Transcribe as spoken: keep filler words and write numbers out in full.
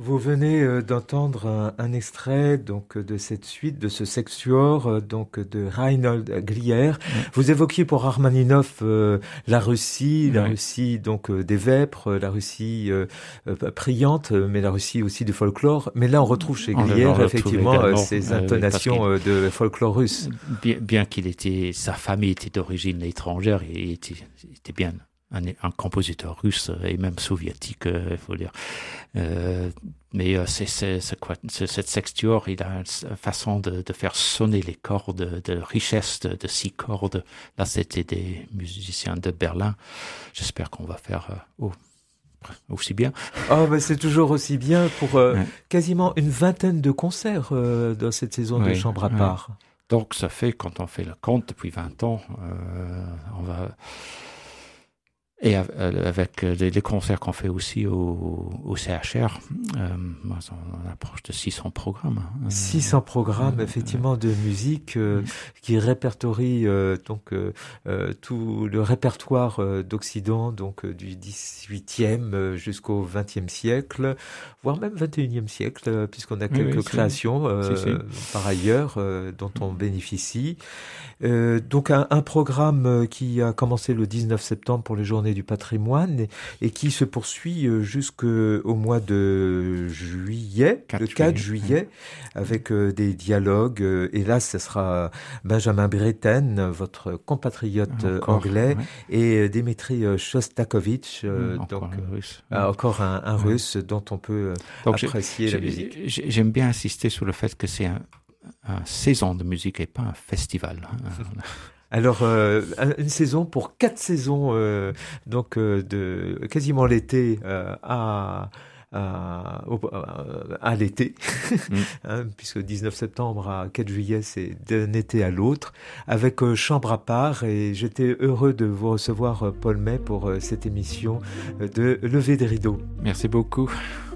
Vous venez euh, d'entendre un, un extrait donc de cette suite, de ce sextuor euh, donc de Reinhold Glier. Oui. Vous évoquiez pour Rachmaninov euh, la Russie, la Oui. Russie donc euh, des vêpres, la Russie euh, euh, priante, mais la Russie aussi du folklore. Mais là, on retrouve chez On le- Glier on le effectivement retrouve euh, également, ces euh, oui, intonations parce euh, de folklore russe. Bien, bien qu'il était, sa famille était d'origine étrangère, il était, il était bien un, un compositeur russe et même soviétique, il euh, faut dire. Euh, mais euh, c'est, c'est, c'est quoi, c'est, cette sextuor, il a une façon de, de faire sonner les cordes, de richesse de, de six cordes. Là, c'était des musiciens de Berlin. J'espère qu'on va faire euh, oh, aussi bien. Oh, ben c'est toujours aussi bien pour euh, Ouais. quasiment une vingtaine de concerts euh, dans cette saison Oui, de Chambre à oui. part. Donc, ça fait, quand on fait le compte depuis vingt ans, euh, on va... Et avec les, les concerts qu'on fait aussi au, au C H R, euh, on approche de six cents programmes. six cents programmes, euh, effectivement, de musique euh, qui répertorient euh, donc euh, euh, tout le répertoire euh, d'Occident, donc euh, du dix-huitième euh, jusqu'au vingtième siècle, voire même vingt et unième siècle, euh, puisqu'on a quelques oui, oui, créations euh, si, si. par ailleurs euh, dont on bénéficie. Euh, donc un, un programme qui a commencé le dix-neuf septembre pour les Journées du patrimoine et, et qui se poursuit jusqu'au mois de juillet, le quatre juillet, oui. avec euh, des dialogues. Euh, et là, ce sera Benjamin Britten, votre compatriote encore, anglais, ouais. et Dimitri Shostakovich, euh, mmh, donc encore un russe, euh, encore un, un ouais. russe dont on peut donc apprécier j'ai, la musique. J'aime bien insister sur le fait que c'est un une saison de musique et pas un festival. Alors, euh, une saison pour quatre saisons, euh, donc euh, de quasiment l'été euh, à, à, à l'été, mm. hein, puisque dix-neuf septembre à quatre juillet, c'est d'un été à l'autre, avec euh, Chambre à part. Et j'étais heureux de vous recevoir, Paul May, pour euh, cette émission de Lever des rideaux. Merci beaucoup.